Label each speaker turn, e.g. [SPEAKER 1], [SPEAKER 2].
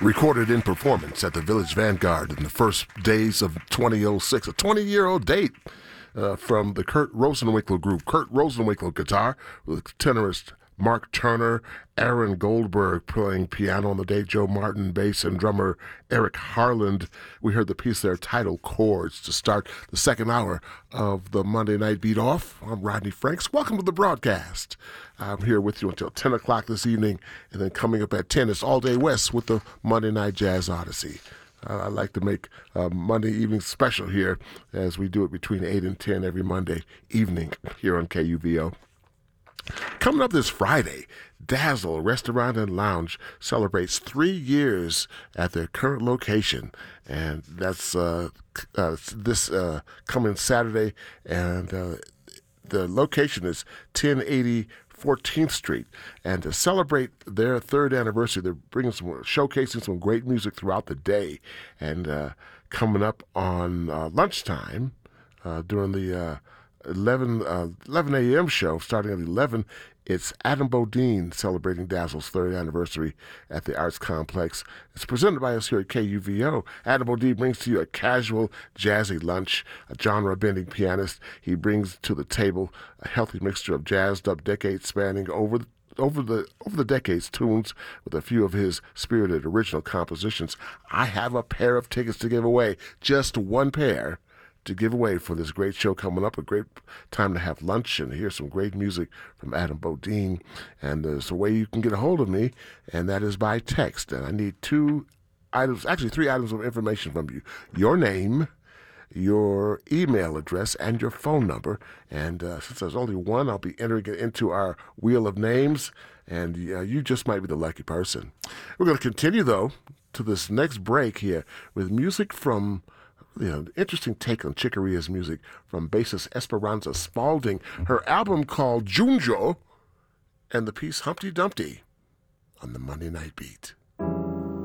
[SPEAKER 1] Recorded in performance at the Village Vanguard in the first days of 2006, a 20-year-old date from the Kurt Rosenwinkel Group. Kurt Rosenwinkel guitar with tenorist Mark Turner, Aaron Goldberg playing piano on the date, Joe Martin bass, and drummer Eric Harland. We heard the piece there, titled Chords, to start the second hour of the Monday Night Beat Off. I'm Rodney Franks. Welcome to the broadcast. I'm here with you until 10 o'clock this evening, and then coming up at 10, it's All Day West with the Monday Night Jazz Odyssey. I like to make Monday evening special here as we do it between 8 and 10 every Monday evening here on KUVO. Coming up this Friday, Dazzle Restaurant and Lounge celebrates 3 years at their current location, and that's this coming Saturday, and the location is 1080 14th Street. And to celebrate their third anniversary, they're showcasing some great music throughout the day, and coming up on lunchtime during the 11 a.m. show, starting at 11, it's Adam Bodine celebrating Dazzle's third anniversary at the Arts Complex. It's presented by us here at KUVO. Adam Bodine brings to you a casual, jazzy lunch, a genre-bending pianist. He brings to the table a healthy mixture of jazzed-up decades spanning over the decades tunes with a few of his spirited original compositions. I have a pair of tickets to give away, just one pair to give away for this great show coming up. A great time to have lunch and hear some great music from Adam Bodine. And there's a way you can get a hold of me, and that is by text. And I need 3 items of information from you. Your name, your email address, and your phone number. And since there's only one, I'll be entering it into our wheel of names, and you just might be the lucky person. We're going to continue, though, to this next break here with music from interesting take on Chick Corea's music from bassist Esperanza Spalding. Her album called Junjo, and the piece Humpty Dumpty on the Monday Night Beat.